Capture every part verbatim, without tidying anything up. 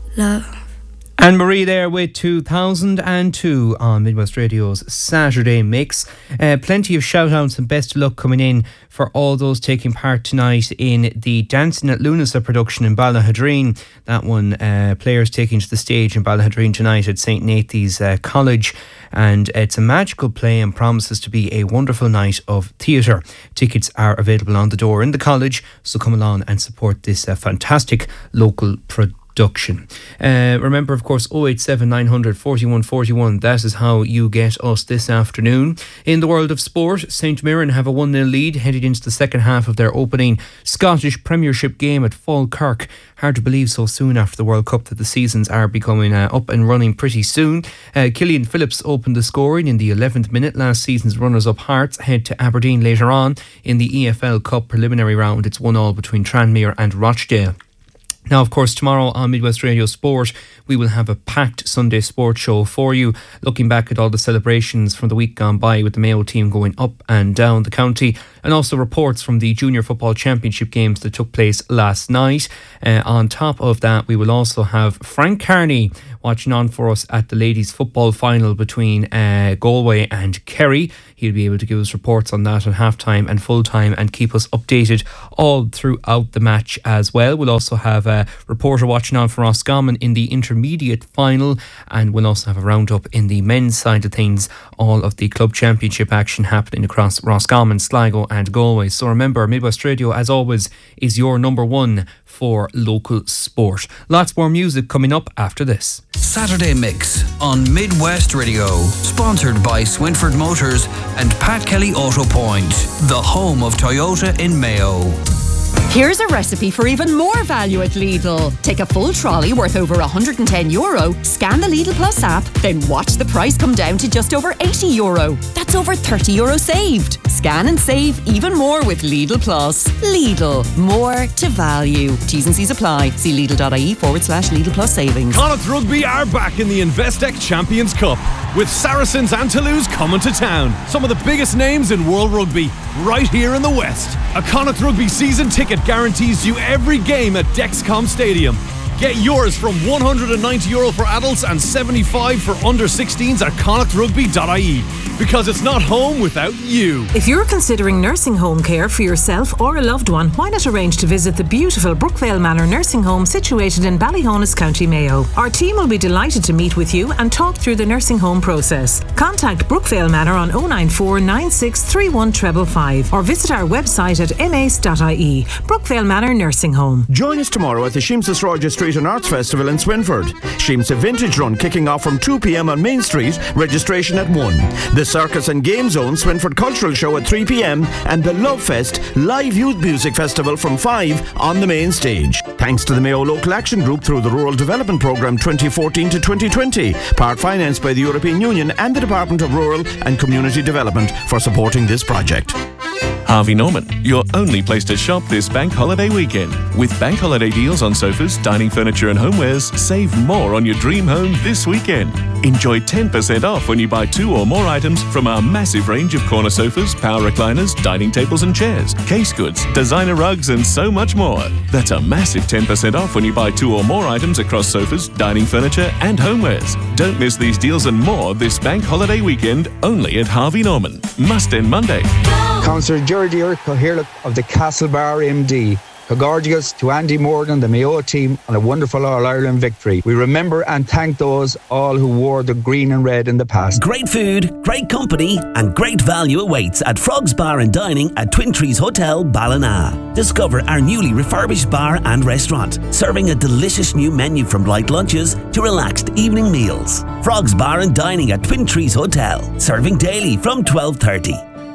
love. Anne Marie there with two thousand two on Midwest Radio's Saturday Mix. Uh, plenty of shout outs and best of luck coming in for all those taking part tonight in the Dancing at Lunasa production in Ballahadreen. That one, uh, players taking to the stage in Ballahadreen tonight at Saint Nathan's uh, College. And it's a magical play and promises to be a wonderful night of theatre. Tickets are available on the door in the college, so come along and support this uh, fantastic local production. Production. Uh, remember, of course, oh eight seven nine hundred forty-one forty-one. That is how you get us this afternoon. In the world of sport, Saint Mirren have a one nil lead headed into the second half of their opening Scottish Premiership game at Falkirk. Hard to believe so soon after the World Cup that the seasons are becoming uh, up and running pretty soon. Uh, Killian Phillips opened the scoring in the eleventh minute. Last season's runners-up Hearts head to Aberdeen later on in the E F L Cup preliminary round. It's one all between Tranmere and Rochdale. Now, of course, tomorrow on Midwest Radio Sport, we will have a packed Sunday sports show for you, looking back at all the celebrations from the week gone by with the Mayo team going up and down the county, and also reports from the Junior Football Championship games that took place last night. Uh, on top of that, we will also have Frank Carney watching on for us at the ladies' football final between uh, Galway and Kerry. He'll be able to give us reports on that at half-time and full-time and keep us updated all throughout the match as well. We'll also have a reporter watching on for Roscommon in the intermediate final, and we'll also have a roundup in the men's side of things, all of the club championship action happening across Roscommon, Sligo and Galway. So remember, Midwest Radio, as always, is your number one for local sport. Lots more music coming up after this. Saturday Mix on Midwest Radio, sponsored by Swinford Motors and Pat Kelly Auto Point, the home of Toyota in Mayo. Here's a recipe for even more value at Lidl. Take a full trolley worth over one hundred ten euro, scan the Lidl Plus app, then watch the price come down to just over eighty euro. That's over thirty euro saved. Scan and save even more with Lidl Plus. Lidl, more to value. T's and C's apply. See Lidl.ie forward slash Lidl Plus savings. Connacht Rugby are back in the Investec Champions Cup, with Saracens and Toulouse coming to town. Some of the biggest names in world rugby, right here in the West. A Connacht Rugby season ticket guarantees you every game at Dexcom Stadium. Get yours from one hundred ninety euro for adults and seventy-five for under sixteens at connacht rugby dot I E. Because it's not home without you. If you're considering nursing home care for yourself or a loved one, why not arrange to visit the beautiful Brookvale Manor Nursing Home situated in Ballyhonus, County Mayo. Our team will be delighted to meet with you and talk through the nursing home process. Contact Brookvale Manor on oh nine four nine six three one five five five or visit our website at m a c e dot I E. Brookvale Manor Nursing Home. Join us tomorrow at the Sheems's Roger Street and Arts Festival in Swinford. Sheem's Vintage Run kicking off from two p.m. on Main Street, registration at one. The Circus and Game Zone Swinford Cultural Show at three p.m. and the Love Fest Live Youth Music Festival from five on the main stage. Thanks to the Mayo Local Action Group through the Rural Development Programme twenty fourteen to twenty twenty, part financed by the European Union and the Department of Rural and Community Development for supporting this project. Harvey Norman, your only place to shop this bank holiday weekend. With bank holiday deals on sofas, dining furniture and homewares, save more on your dream home this weekend. Enjoy ten percent off when you buy two or more items from our massive range of corner sofas, power recliners, dining tables and chairs, case goods, designer rugs and so much more. That's a massive ten percent off when you buy two or more items across sofas, dining furniture and homewares. Don't miss these deals and more this bank holiday weekend only at Harvey Norman. Must end Monday. Councillor Georgie Coherlick of the Castlebar M D. Congratulations to Andy Morgan, the Mayo team, on a wonderful All-Ireland victory. We remember and thank those all who wore the green and red in the past. Great food, great company and great value awaits at Frogs Bar and Dining at Twin Trees Hotel, Ballina. Discover our newly refurbished bar and restaurant, serving a delicious new menu from light lunches to relaxed evening meals. Frogs Bar and Dining at Twin Trees Hotel, serving daily from twelve thirty.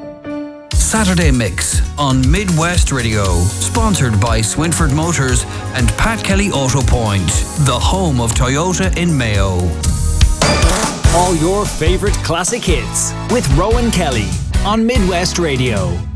Saturday Mix on Midwest Radio, sponsored by Swinford Motors and Pat Kelly Auto Point, the home of Toyota in Mayo. All your favourite classic hits with Rowan Kelly on Midwest Radio.